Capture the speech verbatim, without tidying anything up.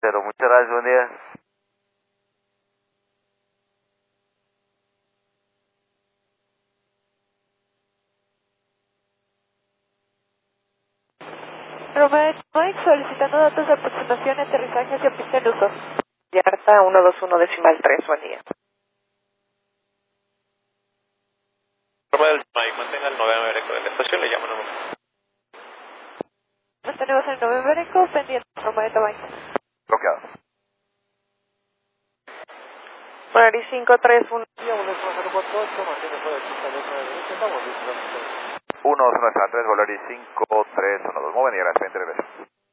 Pero muchas gracias, buen día. Romeo Mike solicitando datos de aproximación, aterrizaje hacia pista en uso. Yarta ciento veintiuno decimal tres, buen día. Romeo Mike, mantenga el nueve Eco de la estación, le llaman a uno. Nos tenemos el November Echo pendiente, Romeo Mike. Bloqueado. Polaris cinco tres uno. uno, zona tres, Volaris cinco tres uno dos. Muy buen día, gracias, interés.